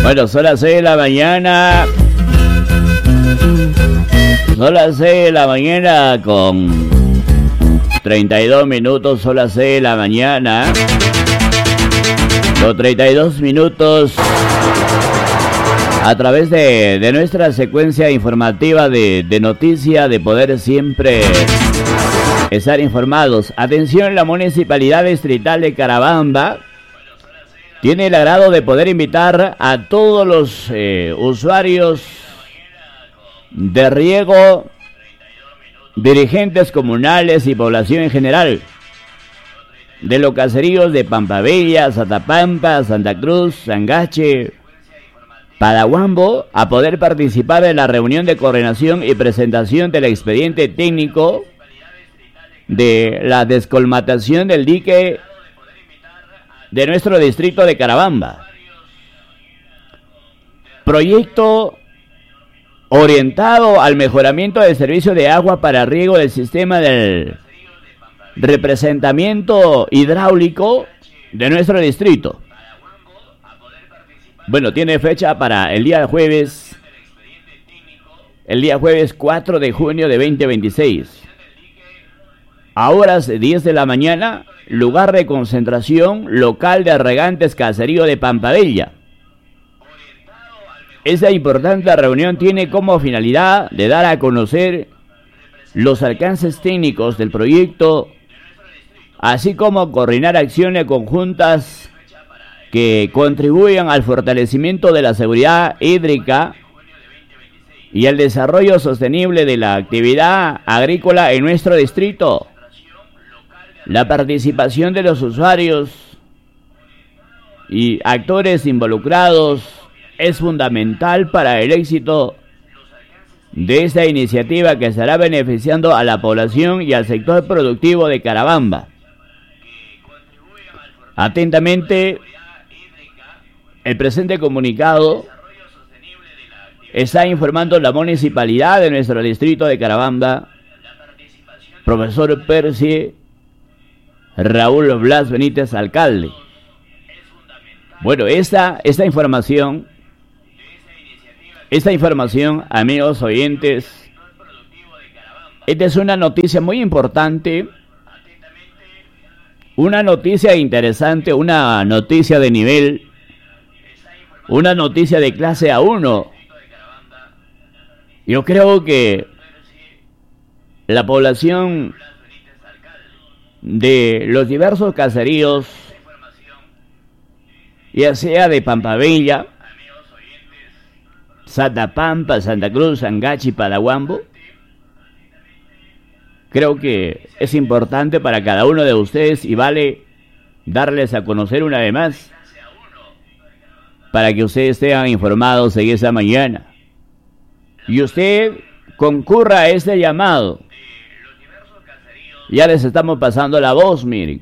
Bueno, son las 6 de la mañana. Son las 6 de la mañana con 32 minutos. Son las 6 de la mañana con 32 minutos. A través de nuestra secuencia informativa de noticias, de poder siempre estar informados. Atención, la Municipalidad Distrital de Carabamba tiene el agrado de poder invitar a todos los usuarios de riego, dirigentes comunales y población en general de los caseríos de Pampabella, Satapampa, Santa Cruz, Sangache, Padahuambo, a poder participar en la reunión de coordinación y presentación del expediente técnico de la descolmatación del dique de nuestro distrito de Carabamba. Proyecto orientado al mejoramiento del servicio de agua para riego del sistema del representamiento hidráulico de nuestro distrito. Bueno, tiene fecha para el día jueves 4 de junio de 2026. A horas 10 de la mañana, lugar de concentración local de regantes caserío de Pampabella. Esta importante reunión tiene como finalidad de dar a conocer los alcances técnicos del proyecto, así como coordinar acciones conjuntas que contribuyan al fortalecimiento de la seguridad hídrica y al desarrollo sostenible de la actividad agrícola en nuestro distrito. La participación de los usuarios y actores involucrados es fundamental para el éxito de esta iniciativa que estará beneficiando a la población y al sector productivo de Carabamba. Atentamente, el presente comunicado está informando la municipalidad de nuestro distrito de Carabamba, profesor Percy Raúl Blas Benítez, alcalde. Bueno, esta información, amigos oyentes, esta es una noticia muy importante, una noticia interesante, una noticia de nivel, una noticia de clase A1. Yo creo que la población de los diversos caseríos, ya sea de Pampabella, Satapampa, Santa Cruz, Sangache y Padahuambo, creo que es importante para cada uno de ustedes y vale darles a conocer una vez más para que ustedes estén informados en esa mañana y usted concurra a este llamado. Ya les estamos pasando la voz, miren.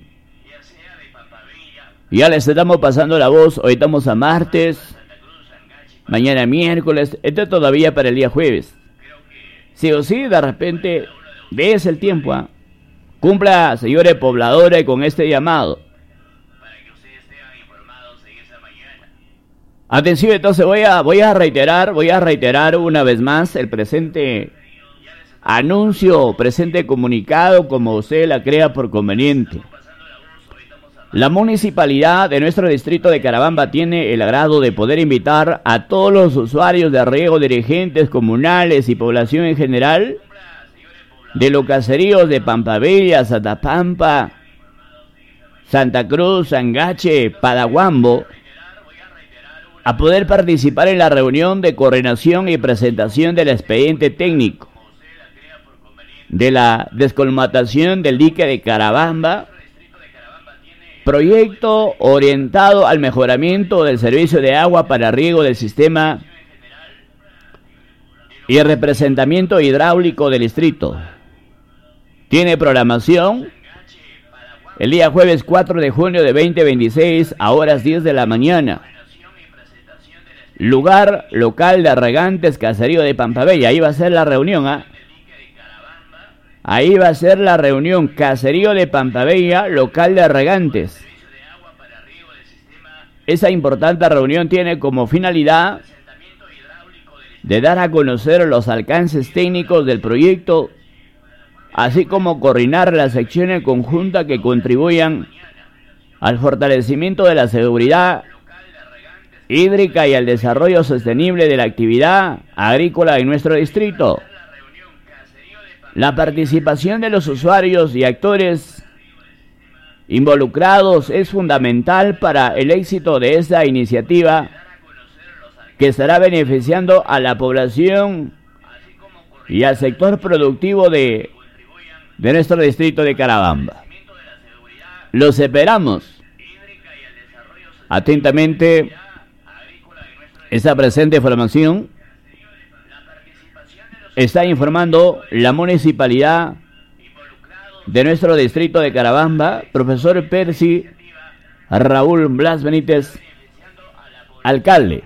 Ya les estamos pasando la voz. Hoy estamos a martes, mañana miércoles. Esto es todavía para el día jueves. Sí o sí, de repente, ves el tiempo. Cumpla, señores pobladores, con este llamado. Atención, entonces voy a reiterar una vez más el presente anuncio, presente comunicado, como usted la crea por conveniente. La municipalidad de nuestro distrito de Carabamba tiene el agrado de poder invitar a todos los usuarios de riego, dirigentes comunales y población en general de los caseríos de Pampabella, Satapampa, Santa Cruz, Sangache, Padahuambo, a poder participar en la reunión de coordinación y presentación del expediente técnico de la descolmatación del dique de Carabamba, proyecto orientado al mejoramiento del servicio de agua para riego del sistema y el representamiento hidráulico del distrito. Tiene programación el día jueves 4 de junio de 2026 a horas 10 de la mañana. Lugar local de regantes caserío de Pampabella. Ahí va a ser la reunión, Ahí va a ser la reunión, caserío de Pampabella, local de regantes. Esa importante reunión tiene como finalidad de dar a conocer los alcances técnicos del proyecto, así como coordinar las acciones conjuntas que contribuyan al fortalecimiento de la seguridad hídrica y al desarrollo sostenible de la actividad agrícola en nuestro distrito. La participación de los usuarios y actores involucrados es fundamental para el éxito de esta iniciativa, que estará beneficiando a la población y al sector productivo de nuestro distrito de Carabamba. Los esperamos. Atentamente, esta presente información está informando la municipalidad de nuestro distrito de Carabamba, profesor Percy Raúl Blas Benítez, alcalde.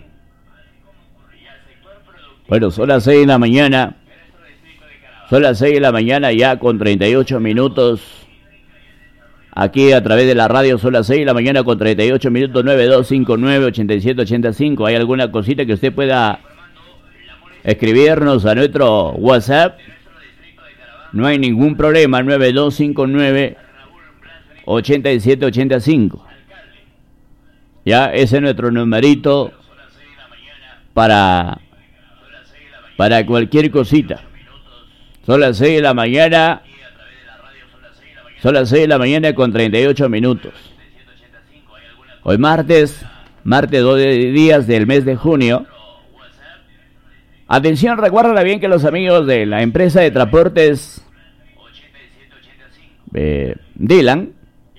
Bueno, son las 6 de la mañana. Son las 6 de la mañana ya con 38 minutos. Aquí a través de la radio son las 6 de la mañana con 38 minutos, 9259-8785. ¿Hay alguna cosita que usted pueda escribirnos a nuestro WhatsApp? No hay ningún problema, 9259-8785. Ya, ese es nuestro numerito para cualquier cosita. Son las 6 de la mañana. Son las 6 de la mañana con 38 minutos. Hoy martes 2 días del mes de junio. Atención, recuerda bien que los amigos de la empresa de transportes Dylan,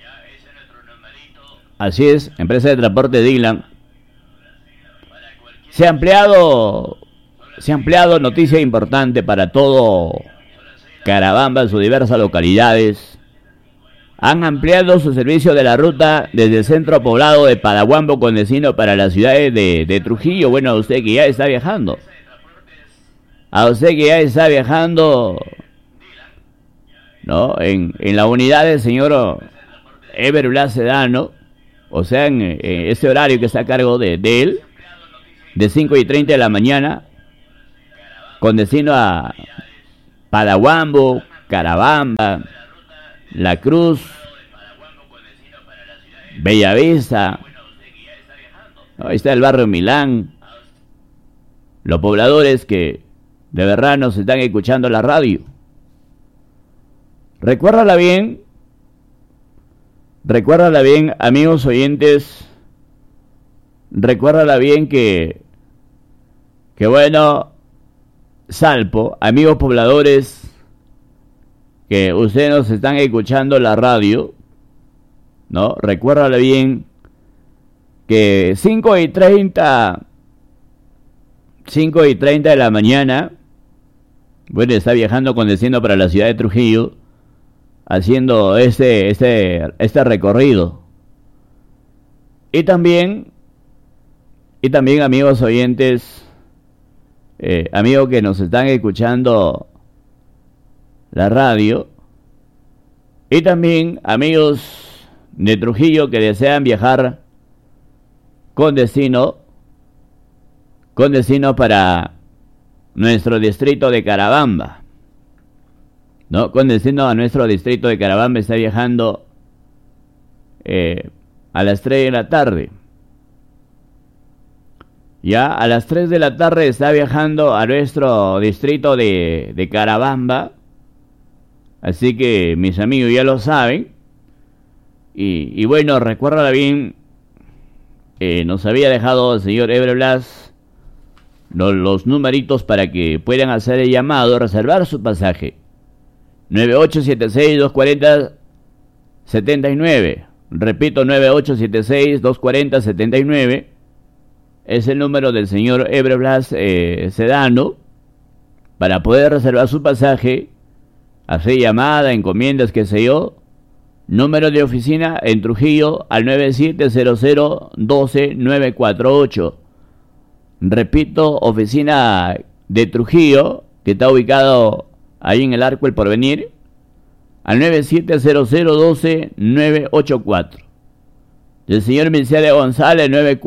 así es, empresa de transporte Dylan, se ha ampliado noticia importante para todo Carabamba en sus diversas localidades. Han ampliado su servicio de la ruta desde el centro poblado de Padahuambo con destino para las ciudades de Trujillo. Bueno, a usted que ya está viajando. ¿No? En la unidad del señor Eber Blas Sedano, o sea, en ese horario que está a cargo de él, de 5:30 de la mañana, con destino a Padahuambo, Carabamba, La Cruz, Bellavista, ¿no? Ahí está el barrio Milán, los pobladores que de verdad nos están escuchando la radio. Recuérdala bien, amigos oyentes, recuérdala bien que bueno, Salpo, amigos pobladores, que ustedes nos están escuchando la radio, ¿no? Recuérdala bien que 5:30 de la mañana, bueno, está viajando con destino para la ciudad de Trujillo, haciendo este recorrido. Y también amigos oyentes, amigos que nos están escuchando la radio, y también amigos de Trujillo que desean viajar con destino para nuestro distrito de Carabamba, ¿no? Con destino a nuestro distrito de Carabamba está viajando a las 3 de la tarde. Ya a las 3 de la tarde está viajando a nuestro distrito de Carabamba. Así que mis amigos ya lo saben. Y bueno, recuerda bien, nos había dejado el señor Eber Blas los numeritos para que puedan hacer el llamado, reservar su pasaje. 9876-240-79. Repito, 9876-240-79. Es el número del señor Eber Blas Sedano para poder reservar su pasaje, hacer llamada, encomiendas, qué sé yo. Número de oficina en Trujillo al 9700-12-948. Repito, oficina de Trujillo, que está ubicado ahí en el Arco El Porvenir, al 9700-12-984. del señor Mercedes González,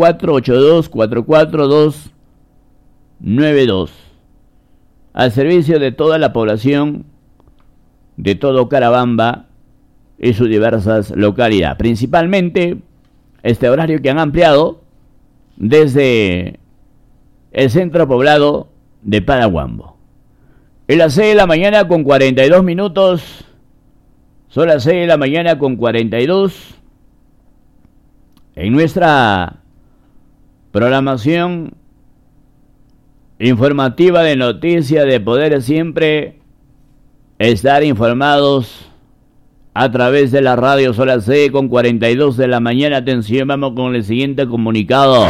9482-44292. Al servicio de toda la población de todo Carabamba y sus diversas localidades. Principalmente este horario que han ampliado desde el centro poblado de Paraguambo. Es las 6 de la mañana con 42 minutos. Son las 6 de la mañana con 42. En nuestra programación informativa de noticias de poder siempre estar informados a través de la radio. Son las 6 con 42 de la mañana. Atención, vamos con el siguiente comunicado.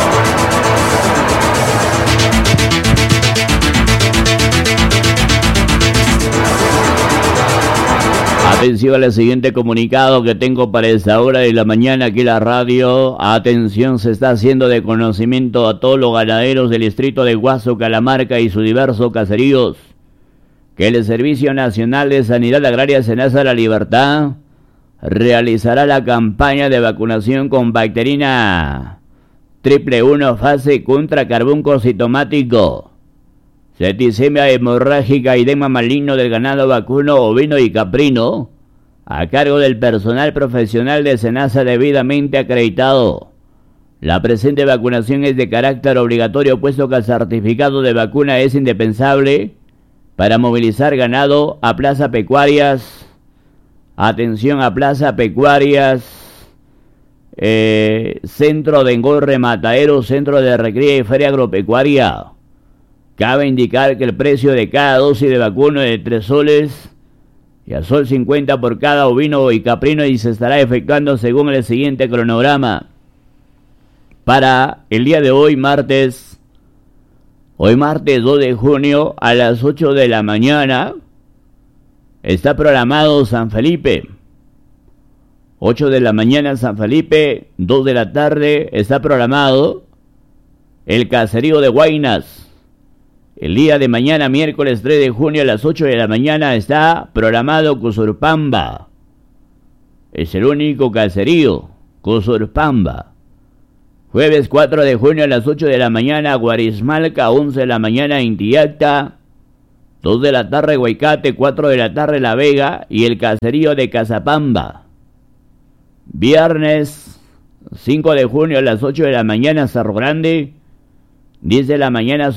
Atención al siguiente comunicado que tengo para esta hora de la mañana aquí en la radio. Atención, se está haciendo de conocimiento a todos los ganaderos del distrito de Guaso, Calamarca y sus diversos caseríos que el Servicio Nacional de Sanidad Agraria Senasa La Libertad realizará la campaña de vacunación con bacterina 111 fase contra carbunco citomático, septicemia hemorrágica y edema maligno del ganado vacuno, ovino y caprino, a cargo del personal profesional de Senasa debidamente acreditado. La presente vacunación es de carácter obligatorio, puesto que el certificado de vacuna es indispensable para movilizar ganado a plazas pecuarias. Atención, a plazas pecuarias, centro de engorre, matadero, centro de recría y feria agropecuaria. Cabe indicar que el precio de cada dosis de vacuna es de 3 soles y a sol 50 por cada ovino y caprino, y se estará efectuando según el siguiente cronograma. Para el día de hoy, martes 2 de junio, a las 8 de la mañana, está programado San Felipe. 8 de la mañana San Felipe, 2 de la tarde está programado el caserío de Guaynas. El día de mañana, miércoles 3 de junio, a las 8 de la mañana, está programado Cusurpamba. Es el único caserío, Cusurpamba. Jueves 4 de junio, a las 8 de la mañana, Guarismalca, 11 de la mañana, Intiacta, 2 de la tarde, Huaycate, 4 de la tarde, La Vega y el caserío de Casapamba. Viernes 5 de junio, a las 8 de la mañana, Cerro Grande, 10 de la mañana,